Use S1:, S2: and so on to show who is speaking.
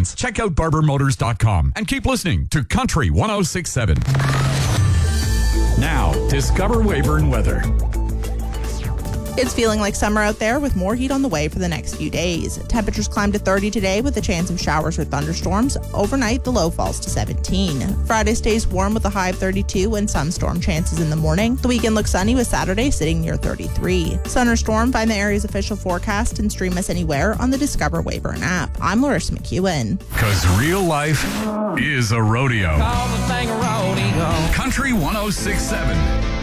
S1: maintenance, check out barbermotors.com and keep listening to Country 106.7. Now, discover Weyburn weather.
S2: It's feeling like summer out there with more heat on the way for the next few days. Temperatures climb to 30 today with a chance of showers or thunderstorms. Overnight, the low falls to 17. Friday stays warm with a high of 32 and some storm chances in the morning. The weekend looks sunny with Saturday sitting near 33. Sun or storm, find the area's official forecast and stream us anywhere on the Discover Weyburn app. I'm Larissa McEwen.
S1: Because real life is a rodeo. Country 106.7.